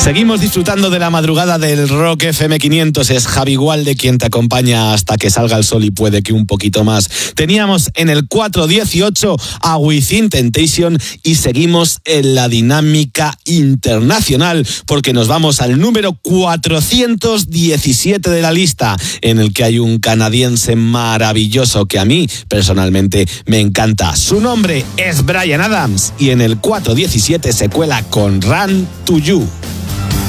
Seguimos disfrutando de la madrugada del Rock FM 500. Es Javi Gualde quien te acompaña hasta que salga el sol y puede que un poquito más. Teníamos en el 418 a Within Temptation y seguimos en la dinámica internacional porque nos vamos al número 417 de la lista, en el que hay un canadiense maravilloso que a mí personalmente me encanta. Su nombre es Bryan Adams y en el 417 se cuela con Run to You.